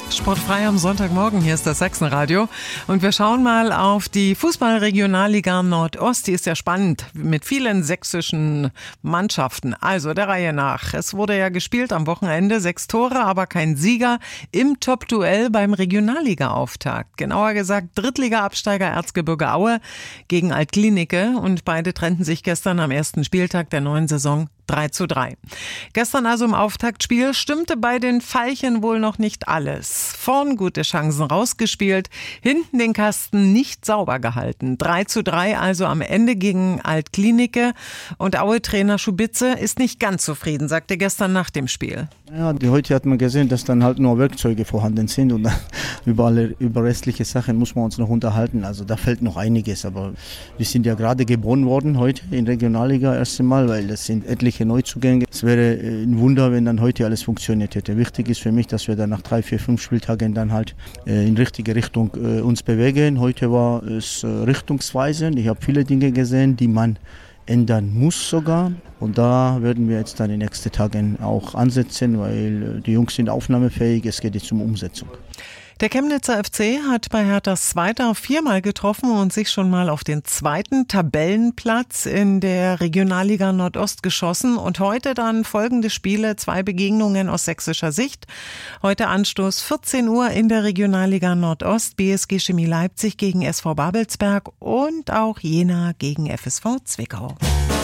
Sportfrei am Sonntagmorgen, hier ist das Sachsenradio und wir schauen mal auf die Fußball-Regionalliga Nordost. Die ist ja spannend mit vielen sächsischen Mannschaften. Also der Reihe nach. Es wurde ja gespielt am Wochenende, 6 Tore, aber kein Sieger im Top-Duell beim Regionalliga-Auftakt. Genauer gesagt Drittliga-Absteiger Erzgebirge Aue gegen Altklinike und beide trennten sich gestern am ersten Spieltag der neuen Saison 3:3. Gestern also im Auftaktspiel stimmte bei den Veilchen wohl noch nicht alles. Vorn gute Chancen rausgespielt, hinten den Kasten nicht sauber gehalten. 3:3 also am Ende gegen Altklinike und Aue-Trainer Schubitze ist nicht ganz zufrieden, sagte gestern nach dem Spiel. Ja, heute hat man gesehen, dass dann halt nur Werkzeuge vorhanden sind und über restliche Sachen muss man uns noch unterhalten. Also da fällt noch einiges, aber wir sind ja gerade geboren worden heute in Regionalliga erst einmal, weil das sind etliche Neuzugänge. Es wäre ein Wunder, wenn dann heute alles funktioniert hätte. Wichtig ist für mich, dass wir dann nach 3, 4, 5 Spieltagen dann halt in richtige Richtung uns bewegen. Heute war es richtungsweisend. Ich habe viele Dinge gesehen, die man ändern muss sogar. Und da werden wir jetzt dann in den nächsten Tagen auch ansetzen, weil die Jungs sind aufnahmefähig. Es geht jetzt um Umsetzung. Der Chemnitzer FC hat bei Herthas Zweiter 4-mal getroffen und sich schon mal auf den zweiten Tabellenplatz in der Regionalliga Nordost geschossen. Und heute dann folgende Spiele, 2 Begegnungen aus sächsischer Sicht. Heute Anstoß 14 Uhr in der Regionalliga Nordost, BSG Chemie Leipzig gegen SV Babelsberg und auch Jena gegen FSV Zwickau.